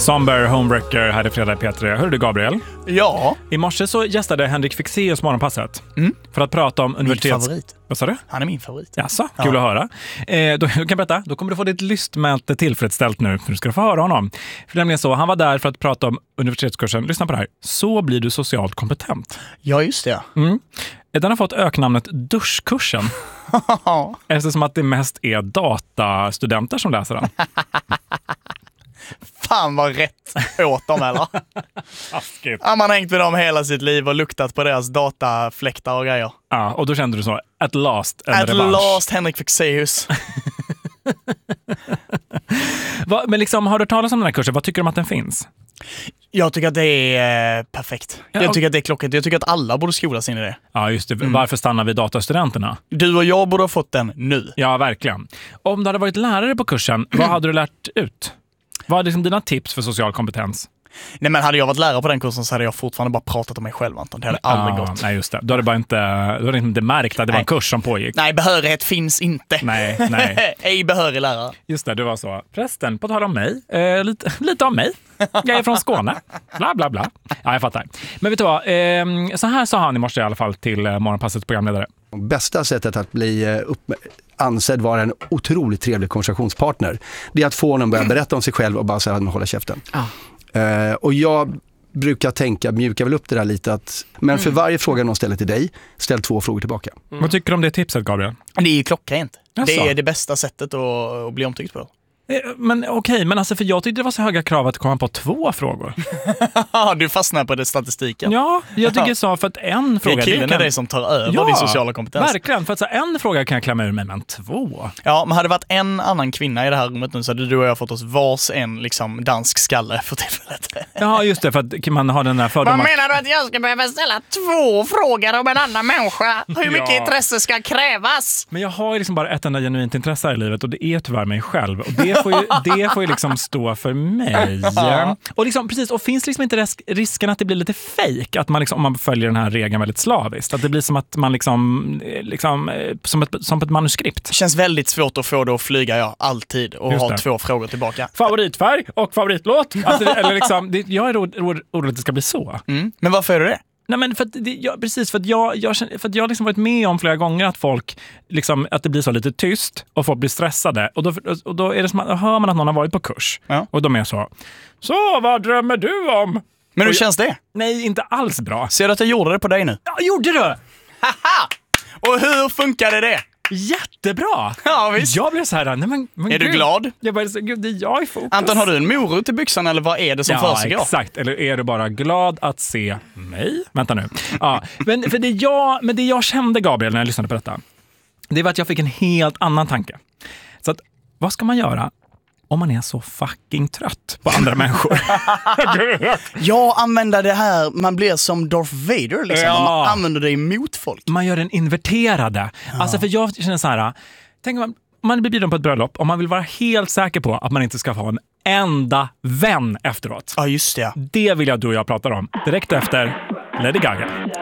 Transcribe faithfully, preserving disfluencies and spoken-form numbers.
Somber, Homewrecker, här är fredag P tre. Hör du Gabriel? Ja. I morse så gästade Henrik Fexeus Morgonpasset mm. för att prata om universitets... Min favorit. Vad sa du? Han är min favorit. Jaså, kul ja. att höra. Eh, då, då kan jag berätta, då kommer du få ditt lystmälte tillfredsställt nu, för du ska få höra honom. För nämligen så, han var där för att prata om universitetskursen. Lyssna på det här. Så blir du socialt kompetent. Ja, just det. Mm. Den har fått öknamnet duschkursen. Eftersom att det mest är datastudenter som läser den. Fan vad rätt åt dem, eller? Ja, man har hängt med dem hela sitt liv och luktat på deras datafläktar och grejer. Ja, och då kände du så, at last en At revansch. last Henrik Fexeus. Va, men liksom, har du talat om den här kursen? Vad tycker du om att den finns? Jag tycker att det är eh, perfekt. Ja, jag tycker att det är klockrent. Jag tycker att alla borde skolas in i det. Ja, just det. Mm. Varför stannar vi datastudenterna? Du och jag borde ha fått den nu. Ja, verkligen. Om du hade varit lärare på kursen, vad hade du lärt ut? Vad är liksom dina tips för social kompetens? Nej, men hade jag varit lärare på den kursen så hade jag fortfarande bara pratat om mig själv, Anton. Det hade aldrig ja, gått. Nej, just det. Du hade bara inte, du hade inte märkt att det nej. var en kurs som pågick. Nej, behörighet finns inte. Nej, nej. Ej behörig lärare. Just det, du var så. Förresten, på tal om mig. Eh, lite, lite om mig. Jag är från Skåne. Bla, bla, bla. Ja, jag fattar. Men vet du vad? Eh, så här sa han i morse i alla fall till eh, Morgonpassets programledare. Bästa sättet att bli upp, ansedd vara en otroligt trevlig konversationspartner, det är att få honom börja berätta om sig själv och bara säga att man håller käften. Ah. Uh, och jag brukar tänka, mjuka väl upp det där lite, att, men mm. för varje fråga någon ställer till dig, ställ två frågor tillbaka. Mm. Vad tycker du om det tipset, Gabriel? Det är ju klockrent. Jaså? Det är det bästa sättet att, att bli omtyckt på. Men okej, okay, men alltså för jag tyckte det var så höga krav att komma på två frågor. Du fastnar på det statistiken. Ja, jag tycker så, för att en fråga... Det är killen det kan... är det som tar över ja, din sociala kompetens. Verkligen, för att så en fråga kan jag klämma ur mig, men två. Ja, men hade det varit en annan kvinna i det här rummet nu så hade du och jag fått oss vars en liksom dansk skalle för tillfället. Ja, just det, för att man har den där fördomen. Vad menar du att jag ska behöva ställa två frågor om en annan människa? Hur mycket ja. intresse ska krävas? Men jag har ju liksom bara ett enda genuint intresse i livet och det är tyvärr mig själv. Och det får ju, det får ju liksom stå för mig. Och liksom, precis, och finns liksom inte risk, risken att det blir lite fake, att man liksom, om man följer den här regeln väldigt slaviskt, att det blir som att man liksom, liksom som ett, som ett manuskript. Det känns väldigt svårt att få det att flyga, ja, alltid, och just ha det. Två frågor tillbaka. Favoritfärg och favoritlåt. Alltså, det, eller liksom, det, jag är orolig att det ska bli så. Mm. Men varför är du det? Nej, men för att det, jag, precis, för att jag, jag, för att jag har liksom varit med om flera gånger att folk liksom, att det blir så lite tyst och folk blir stressade och då, och då är det som att, då hör man att någon har varit på kurs ja. och de är så, så vad drömmer du om? Men hur jag, känns det? Nej, inte alls bra. Ser du att jag gjorde det på dig nu? Ja, gjorde du? Haha! Och hur funkade det? Jättebra! Ja, visst. Jag blev så här, nej men, men är gud. du glad? Jag bara, så, gud, det är jag i fokus. Anton, har du en morot i byxan eller vad är det som ja, försiggår? Ja, exakt. Eller är du bara glad att se mig? Vänta nu. Ja, men, för det jag, men det jag kände, Gabriel, när jag lyssnade på detta, det var att jag fick en helt annan tanke. Så att, vad ska man göra om man är så fucking trött på andra människor? Jag använder det här, man blir som Darth Vader liksom. Ja. Man använder det emot folk. Man gör den inverterade. Ja. Alltså för jag känner så här, tänk om man, man blir bjuden på ett bröllop och man vill vara helt säker på att man inte ska ha en enda vän efteråt. Ja, just det. Det vill jag du och jag pratar om direkt efter Lady Gaga.